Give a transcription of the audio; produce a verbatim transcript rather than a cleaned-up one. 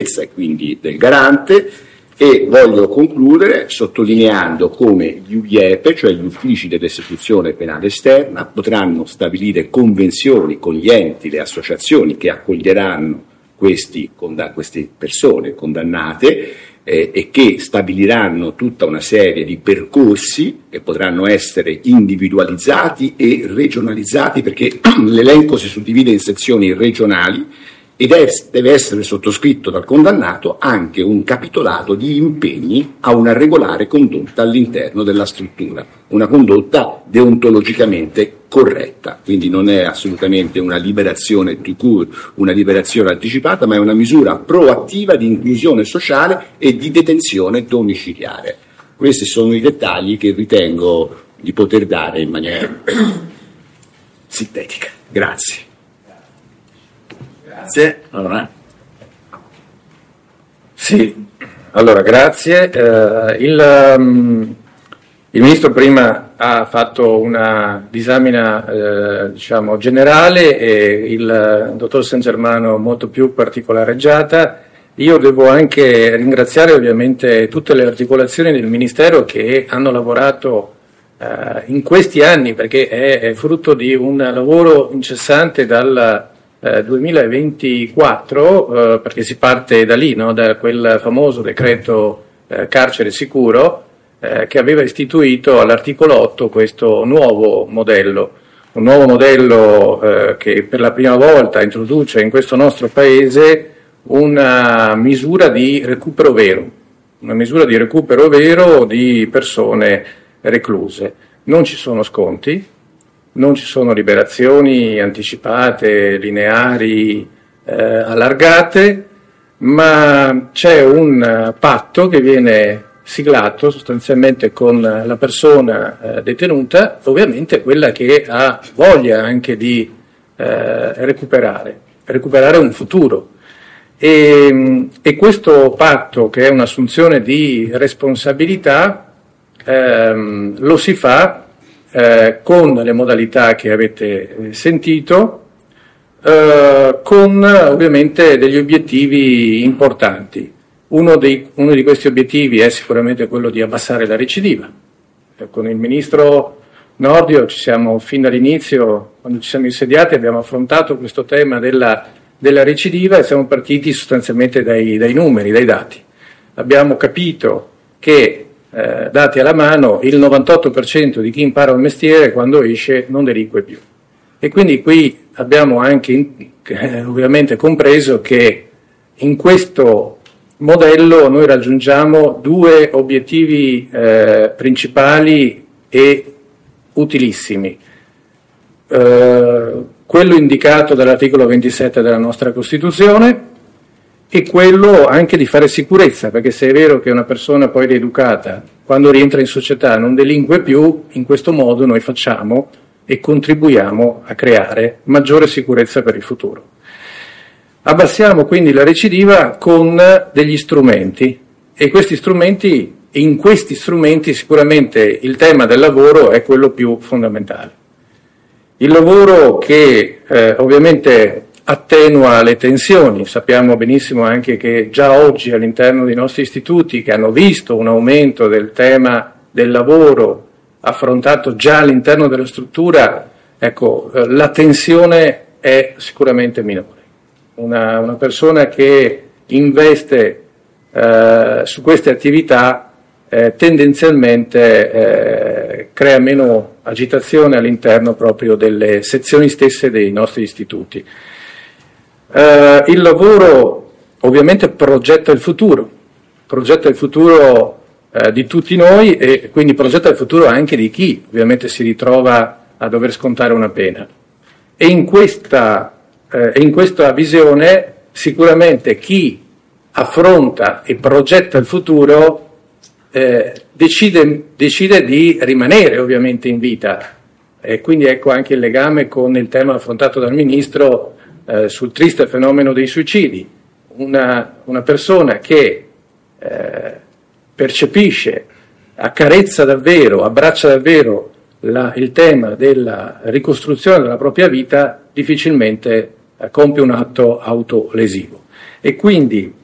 e quindi del garante. E voglio concludere sottolineando come gli U I E P E, cioè gli uffici dell'esecuzione penale esterna, potranno stabilire convenzioni con gli enti, le associazioni che accoglieranno questi, queste persone condannate eh, e che stabiliranno tutta una serie di percorsi che potranno essere individualizzati e regionalizzati, perché l'elenco si suddivide in sezioni regionali ed è, deve essere sottoscritto dal condannato anche un capitolato di impegni a una regolare condotta all'interno della struttura, una condotta deontologicamente corretta, quindi non è assolutamente una liberazione tout court, una liberazione anticipata, ma è una misura proattiva di inclusione sociale e di detenzione domiciliare. Questi sono i dettagli che ritengo di poter dare in maniera sintetica. Grazie. Grazie. Allora. Sì, allora grazie. Uh, il, um, il Ministro prima ha fatto una disamina uh, diciamo generale e il uh, Dottor San Germano molto più particolareggiata. Io devo anche ringraziare ovviamente tutte le articolazioni del Ministero che hanno lavorato uh, in questi anni, perché è, è frutto di un lavoro incessante dal duemilaventiquattro, eh, perché si parte da lì, no? Da quel famoso decreto eh, carcere sicuro eh, che aveva istituito all'articolo otto questo nuovo modello, un nuovo modello eh, che per la prima volta introduce in questo nostro paese una misura di recupero vero, una misura di recupero vero di persone recluse. Non ci sono sconti, non ci sono liberazioni anticipate, lineari, eh, allargate, ma c'è un patto che viene siglato sostanzialmente con la persona eh, detenuta, ovviamente quella che ha voglia anche di eh, recuperare, recuperare un futuro. E, e questo patto, che è un'assunzione di responsabilità, ehm, lo si fa Eh, con le modalità che avete sentito, eh, con ovviamente degli obiettivi importanti. Uno, dei, uno di questi obiettivi è sicuramente quello di abbassare la recidiva. Eh, con il Ministro Nordio ci siamo, fin dall'inizio, quando ci siamo insediati, abbiamo affrontato questo tema della, della recidiva e siamo partiti sostanzialmente dai, dai numeri, dai dati. Abbiamo capito che Eh, dati alla mano, il novantotto per cento di chi impara un mestiere quando esce non delinque più. E quindi qui abbiamo anche in, eh, ovviamente compreso che in questo modello noi raggiungiamo due obiettivi eh, principali e utilissimi. Eh, quello indicato dall'articolo ventisette della nostra Costituzione, e quello anche di fare sicurezza, perché se è vero che una persona poi rieducata, quando rientra in società, non delinque più, in questo modo noi facciamo e contribuiamo a creare maggiore sicurezza per il futuro. Abbassiamo quindi la recidiva con degli strumenti, e questi strumenti, in questi strumenti sicuramente il tema del lavoro è quello più fondamentale. Il lavoro che eh, ovviamente attenua le tensioni. Sappiamo benissimo anche che già oggi all'interno dei nostri istituti, che hanno visto un aumento del tema del lavoro affrontato già all'interno della struttura, ecco, la tensione è sicuramente minore. Una, una persona che investe eh, su queste attività eh, tendenzialmente eh, crea meno agitazione all'interno proprio delle sezioni stesse dei nostri istituti. Uh, il lavoro ovviamente progetta il futuro, progetta il futuro uh, di tutti noi e quindi progetta il futuro anche di chi ovviamente si ritrova a dover scontare una pena. E in questa, uh, in questa visione sicuramente chi affronta e progetta il futuro eh, decide, decide di rimanere ovviamente in vita, e quindi ecco anche il legame con il tema affrontato dal Ministro Eh, sul triste fenomeno dei suicidi. Una, una persona che eh, percepisce, accarezza davvero, abbraccia davvero la, il tema della ricostruzione della propria vita, difficilmente eh, compie un atto autolesivo. E quindi